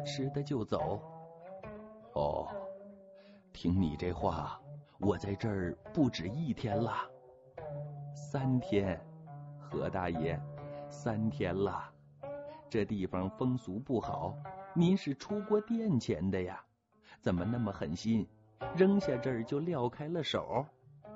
吃的就走。哦，听你这话，我在这儿不止1天了，3天，何大爷，3天了。这地方风俗不好，您是出过店钱的呀，怎么那么狠心，扔下这儿就撂开了手？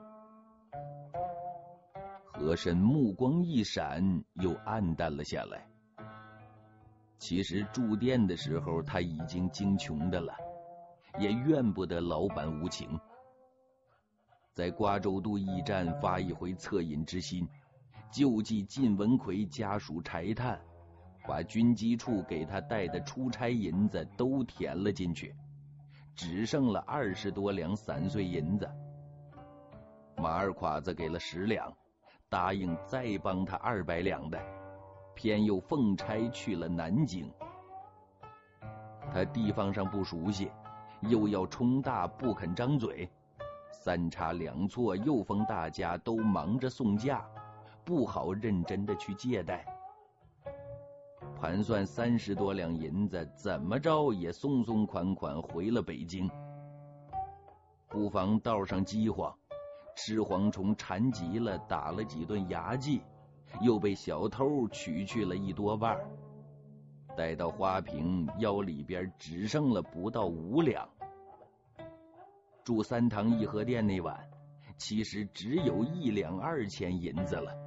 和珅目光一闪，又黯淡了下来。其实住店的时候他已经精穷的了，也怨不得老板无情。在瓜州渡驿站发一回恻隐之心，救济靳文奎家属柴炭，把军机处给他带的出差银子都填了进去，只剩了20多两散碎银子。马二侉子给了10两，答应再帮他200两的，偏又奉差去了南京。他地方上不熟悉，又要冲大不肯张嘴，3差2错，又逢大家都忙着送嫁，不好认真的去借贷。盘算30多两银子，怎么着也松松款款回了北京。不妨道上饥荒，吃蝗虫馋极了，打了几顿牙祭，又被小偷取去了1多半。带到花瓶，腰里边只剩了不到5两。住3堂颐和店那晚，其实只有1两2钱银子了。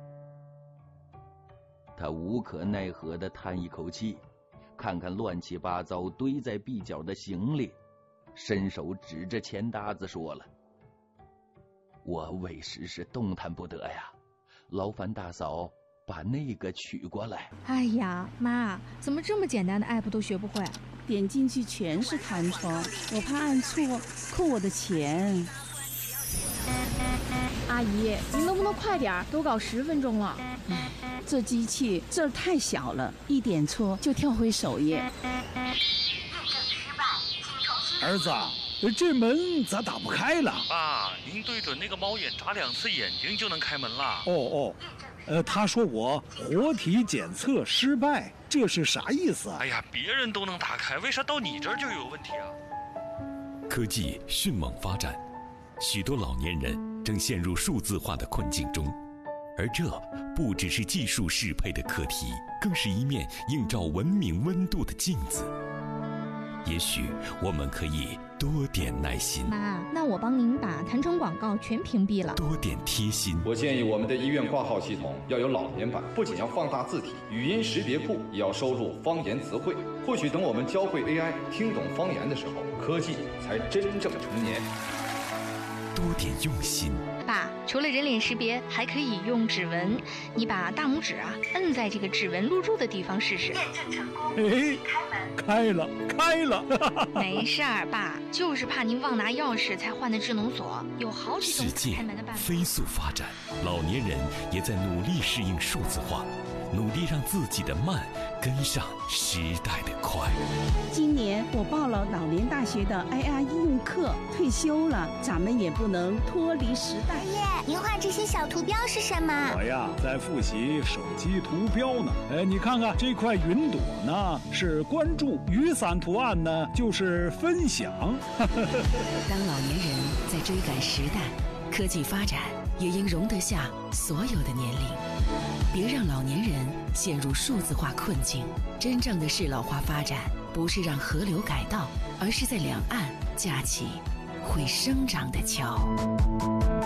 他无可奈何地叹一口气，看看乱七八糟堆在壁角的行李，伸手指着钱搭子说了：“我为时是动弹不得呀，劳烦大嫂把那个取过来。” 哎呀，妈，怎么这么简单的 app 都学不会？ 点进去全是弹窗，我怕按错扣我的钱。 阿姨，您能不能快点？都搞10分钟了。 这机器字儿太小了，一点错就跳回首页。 儿子，这门咋打不开了？ 爸，您对准那个猫眼眨2次眼睛就能开门了。 他说我活体检测失败，这是啥意思啊？ 哎呀，别人都能打开，为啥到你这儿就有问题啊？ 科技迅猛发展，许多老年人正陷入数字化的困境中，而这不只是技术适配的课题，更是一面映照文明温度的镜子。也许我们可以多点耐心。 妈，那我帮您把弹窗广告全屏蔽了。 多点贴心。 我建议我们的医院挂号系统要有老年版，不仅要放大字体，语音识别库也要收录方言词汇。或许等我们教会 AI 听懂方言的时候，科技才真正成年。 多点用心。 爸，除了人脸识别，还可以用指纹。你把大拇指摁在这个指纹录入的地方试试。 验证成功。开了。 没事儿，爸，就是怕您忘拿钥匙才换的智能锁，有好几种开门的办法。 世界飞速发展，老年人也在努力适应数字化，努力让自己的慢跟上时代的快。 今年我报了老年大学的 AI 应用课，退休了，咱们也不能脱离时代。 爷爷，您画这些小图标是什么？ 我呀，在复习手机图标呢。你看看这块云朵呢，是关注；雨伞图案呢，就是分享。 当老年人在追赶时代，科技发展也应容得下所有的年龄。别让老年人陷入数字化困境。真正的适老化发展，不是让河流改道，而是在两岸架起会生长的桥。